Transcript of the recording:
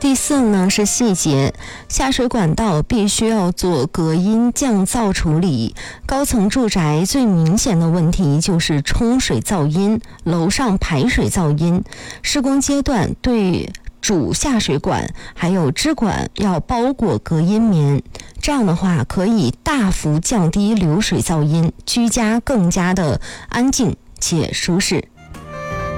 第四呢是细节，下水管道必须要做隔音降噪处理。高层住宅最明显的问题就是冲水噪音、楼上排水噪音。施工阶段对主下水管还有支管要包裹隔音棉，这样的话可以大幅降低流水噪音，居家更加的安静且舒适。